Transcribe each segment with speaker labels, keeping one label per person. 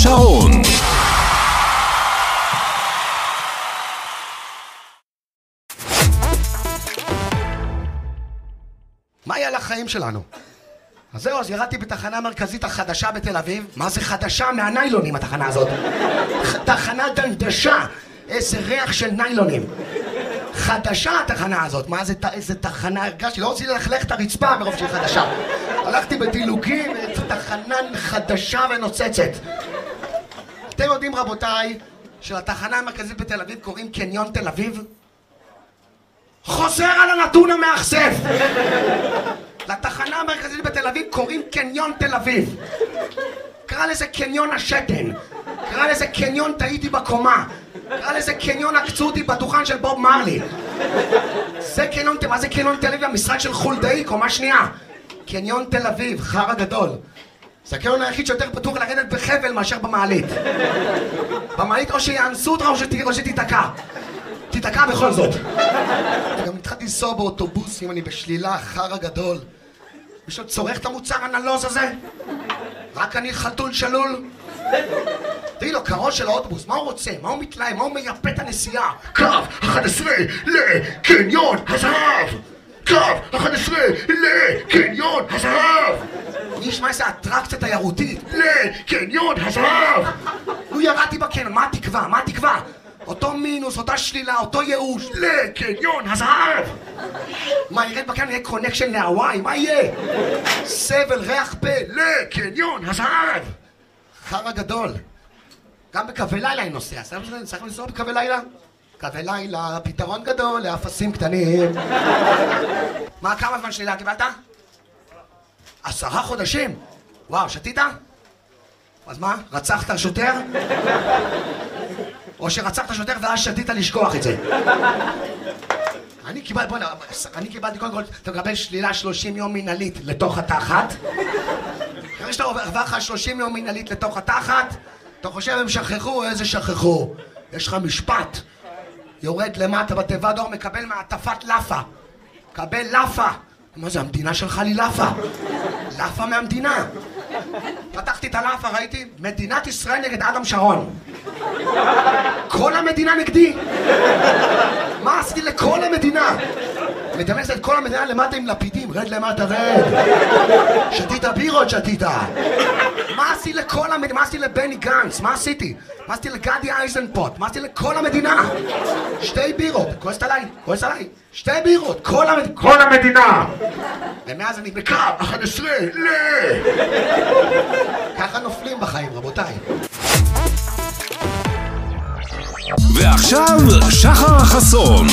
Speaker 1: שרון.
Speaker 2: מה היה לחיים שלנו? אז זהו, אז ירדתי בתחנה המרכזית החדשה בתל אביב. מה זה חדשה? מהניילונים התחנה הזאת. תחנה דנדשה. איזה ריח של ניילונים. חדשה התחנה הזאת. מה זה, איזה תחנה הרגשתי? לא רציתי ללכלך את הרצפה מרוב שהיא חדשה. הלכתי בדילוגים, תחנה חדשה ונוצצת. אתם יודעים רבותיי, שלתחנה המרכזית בתל אביב קוראים קניון תל אביב? חוזר על הנתון המאכזב. לתחנה המרכזית בתל אביב קוראים קניון תל אביב. קרא לזה קניון השתן, קרא לזה קניון טעיתי בקומה, קרא לזה קניון עקצו אותי בדוכן של בוב מרלי. זה קניון, מה זה קניון תל אביב? המשרד של חולדאי, קומה שנייה. קניון תל אביב, חרא גדול. זה הקניון היחיד שיותר פתוח לרדת בחבל מאשר במעלית. במעלית או שיאנסו אותך או שתיתקע. תיתקע בכל זאת. גם התחלתי לנסוע באוטובוסים, אני בשלילה, חרא גדול. מישהו צורך את המוצר הנלוז הזה? רק אני חתול שלול? תראי לו, קרון של האוטובוס, מה הוא רוצה? מה הוא מתלהם? מה הוא מייפה את הנסיעה? קו 11 לקניון הזהב! קו 11 לקניון הזהב! אני אשמע איזה אטרקציה תיירותית לקניון הזהב! הוא ירדתי בקניון, מה התקווה? מה התקווה? אותו מינוס, אותה שלילה, אותו ייאוש, לקניון הזהב! מה, ירד בקניון יהיה קונקשן להוואי? מה יהיה? סבל, ריח פה, לקניון הזהב! חרא גדול. גם בקווי לילה אני נוסע. צריך לנסוע בקווי לילה? קווי לילה, פתרון גדול לאפסים קטנים. מה, כמה זמן שלילה קיבלת? 10 חודשים? וואו, שתית? אז מה, רצחת שוטר? או שרצחת שוטר ואז שתית לשכוח את זה. אני קיבלתי קודם כל, אתה מקבל שלילה 30 יום מנהלית לתוך התחת. אחרי שאתה עובר לך 30 יום מנהלית לתוך התחת, אתה חושב הם שכחו, איזה שכחו? יש לך משפט. יורד למטה בתיבה דור, מקבל מעטפת לאפה. קבל לאפה. מה זה, המדינה שלך לי לאפה? לאפה מהמדינה. פתחתי את הלאפה, ראיתי, מדינת ישראל נגד אדם שרון. כל המדינה נגדי. מה עשיתי לכל המדינה? מתאמץ את כל המדינה למטה עם לפידים, רד למטה, רד. שתית בירות, שתית. מה עשיתי לכל המדינה? מה עשיתי לבני גנץ? מה עשיתי? מה עשיתי לגדי אייזנפוט? מה עשיתי לכל המדינה? 2 בירות, כועסת עליי, כועסת עליי. 2 בירות, כל המדינה. ומאז אני בקו 11 ככה נופלים בחיים, רבותיי.
Speaker 1: ועכשיו שחר חסון.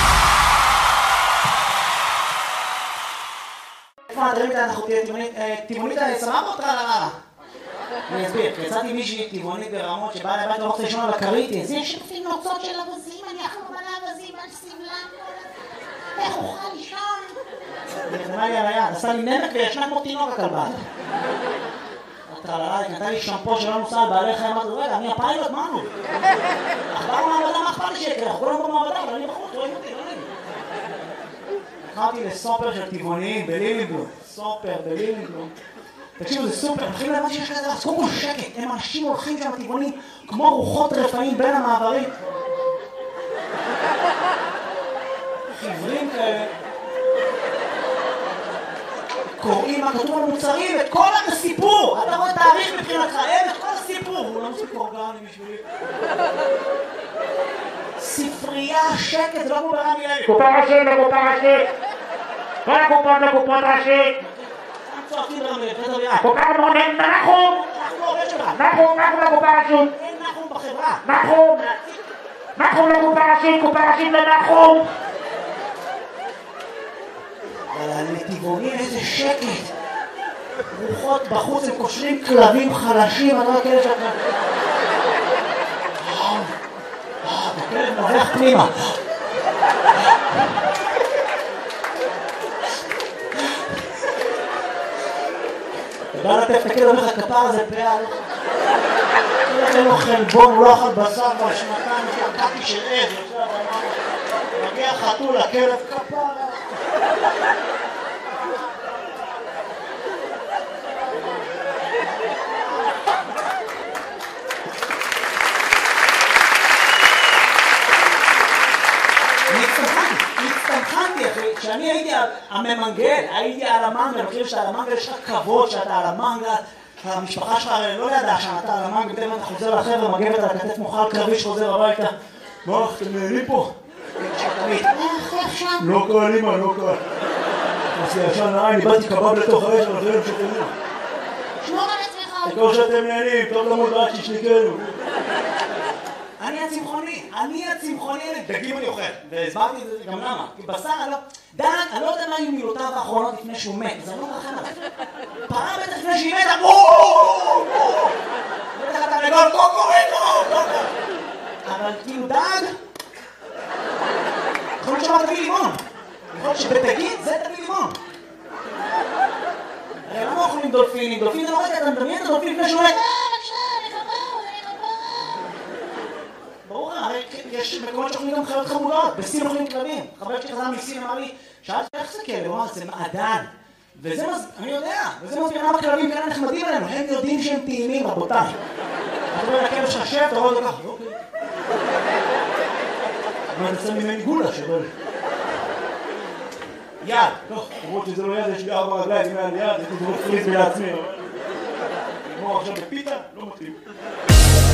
Speaker 3: איפה הדברים האלה אנחנו טבעונית סבבה או טרללה? אני אסביר, יצאתי מישהי טבעונית ברמות שבאה לבית לא רוצה לישון על הכרית. זה שפים נוצות של אבזים, אני אכלו מלא אבזים על סמלה. איך אוכל לישון? היא נתנה לי על היד, עשה לי נמק וישנה כמו תינוק הכלבה. הטרללה, היא נתנה לי שמפו שלא נוסע על בעלי חיים, אמרתי, רגע, אני הפיילוט, מה נו? אכבר מעבדה, מה אכפת לי שיקרה? אנחנו כולם במעבדה, אבל אני בחוץ, רואים אותי, לא נעים. נכנסתי לסופר של טבעוניים בלילינגלום. סופר בלילינגלום. תקשיבו, זה סופר, מתחילים להבין שיש כזה, אז קודם כל שקט, הם אנשים הולכים שם טבעונים כמו רוחות רפאים בין המעברים. חיוורים כאלה. קוראים מה כתוב על מוצרים, את כל הסיפור. אתה רואה תאריך מבחינתך, אין את כל הסיפור. הוא לא מספיק אורגני בשבילי. ספרייה, שקט, זה לא כמו ברמי לוי. קופה ראשית לקופה ראשית. כל הקופות לקופות ראשית. צועקים ברמי לוי, חדר ביד. קופה מונן, נחום. אנחנו עובד שלך. נחום לקופה ראשית. אין נחום בחברה. נחום לקופה ראשית, קופה ראשית לנחום. אבל לטבעונים איזה שקט. רוחות בחוץ, הם קושרים כלבים חלשים, אני לא כאלה שאתה... הכלב נובח פנימה. אתה בא לטף את הכלב, אומר לך כפר הזה פאה. אין לו חלבון, הוא לא אכל בשר בשנתיים, שקעתי של עד. מגיע חתול, הכלב כפר. כשאני הייתי הממנגל, הייתי על המנגל, חושב שאתה על המנגל, יש לך כבוד שאתה על המנגל, המשפחה שלך לא ידעה שאתה על המנגל, בטבע אתה חוזר לחבר'ה, מגבת על הכתף מוכר קרבי שחוזר הביתה. מה, אתם נהנים פה? לא קל, אמא, לא קל. עושה ישן לעין, איבדתי קבב לתוך האש, אבל זה לא שתהנים.
Speaker 4: שמור על עצמך.
Speaker 3: תקור שאתם נהנים, טוב למוד רק שישניקנו. אני הצמחוני, דגים אני אוכל, והסברתי את זה גם למה, כי בשר, דן, אני לא יודע מה היו מילותיו האחרונות לפני שהוא מת, זה לא מרחם עליו. פרה בטח לפני שהיא מתה, בטח אתה רגול, קוקוריקו, אבל כאילו דג, יכול להיות שאמר תביא לימון, יכול להיות שבדגים זה תביא לימון. הרי למה אוכלים דולפינים? דולפין זה לא רגע, אתה מדמיין את הדולפין לפני שהוא מת. ברור, הרי יש מקומות שאוכלים גם חיות חמודות, בסין אוכלים כלבים. חבר שלי חזר מסין אמר לי, שאלתי איך זה כלב? הוא אמר, זה מעדן. וזה אני יודע, וזה מסביר למה כלבים כאלה נחמדים עלינו, הם יודעים שהם טעימים, רבותיי. אתה רואה לכלב שחשב, אתה רואה לכך, אוקיי. אבל נצא ממני גולה שבל. יד, טוב, למרות שזה לא יד, יש לי 4 רגליים, אם היה לי יד, הייתי דמות פריז לעצמי. נגמור עכשיו בפיתה, לא מתאים.